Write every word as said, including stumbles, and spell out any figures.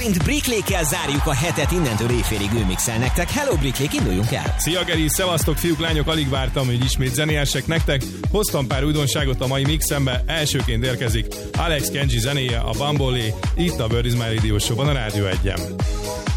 szerint Bricklékkel zárjuk a hetet, innentől éjfélig ő mixel nektek. Hello Bricklék, induljunk el! Szia Geri, szevasztok fiúk, lányok, alig vártam, hogy ismét zenélyesek nektek. Hoztam pár újdonságot a mai mixembe, elsőként érkezik Alex Kenji zenéje, a Bumblebee, itt a Word is My Radio Show-ban, a Rádió egyen.